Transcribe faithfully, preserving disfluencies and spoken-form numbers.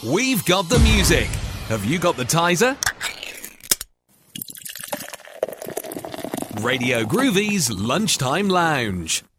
We've got the music. Have you got the Tizer? Radio Groovy's Lunchtime Lounge.